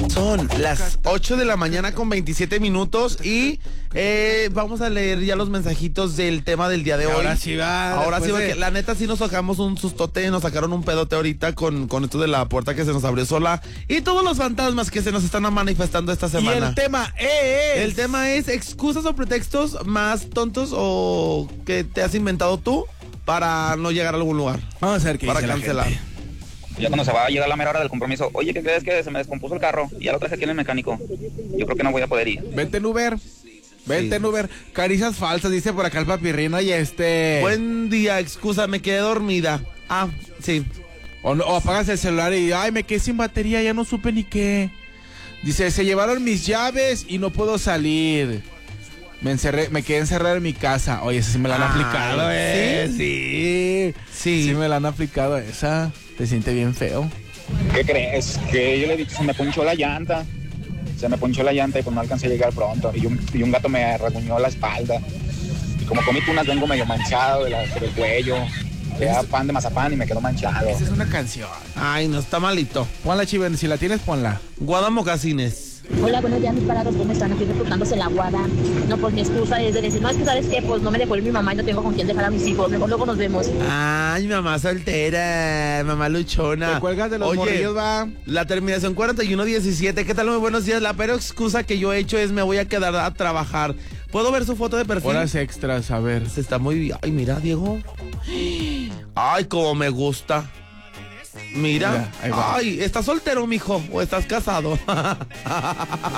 Son las 8 de la mañana con 27 minutos y vamos a leer ya los mensajitos del tema del día de hoy. Ahora sí va. Ahora sí, porque la neta sí nos sacamos un sustote, nos sacaron un pedote ahorita con esto de la puerta que se nos abrió sola y todos los fantasmas que se nos están manifestando esta semana. Y el tema es... El tema es excusas o pretextos más tontos o que te has inventado tú para no llegar a algún lugar. Vamos a ver qué para dice cancelar. La gente. Ya cuando se va a llegar la mera hora del compromiso, oye, ¿qué crees que se me descompuso el carro? Y ya lo traje aquí en el mecánico. Yo creo que no voy a poder ir. Vente en Uber. Vente en Uber. Caricias falsas, dice por acá el papirrino y Buen día, excusa, me quedé dormida. Ah, sí. O apagas el celular y, ay, me quedé sin batería, ya no supe ni qué. Dice, se llevaron mis llaves y no puedo salir. Me quedé encerrado en mi casa. Oye, esa sí me la han aplicado, Sí, me la han aplicado esa. Te siente bien feo. ¿Qué crees? Que yo le dije, se me ponchó la llanta. Se me ponchó la llanta y pues no alcancé a llegar pronto. Y un gato me rasguñó la espalda. Y como comí tunas, vengo medio manchado del cuello. Era pan de mazapán y me quedó manchado. Esa es una canción. Ay, no, está malito. Ponla, Chiven, si la tienes, ponla. Guadamocasines. Hola, buenos días, mis parados, ¿cómo están? Aquí reportándose la guada. No, pues mi excusa es de decir, no, es que ¿sabes qué? Pues no me dejó ir mi mamá y no tengo con quién dejar a mis hijos. Mejor luego nos vemos. Ay, mamá soltera, mamá luchona. Te cuelgas de los morrillos, va. La terminación 4117. ¿Qué tal? Muy buenos días. La peor excusa que yo he hecho es me voy a quedar a trabajar. ¿Puedo ver su foto de perfil? Horas extras, a ver. Se está muy bien. Ay, mira, Diego. Ay, cómo me gusta. Mira. Ahí va. Ay, ¿estás soltero, mijo? ¿O estás casado?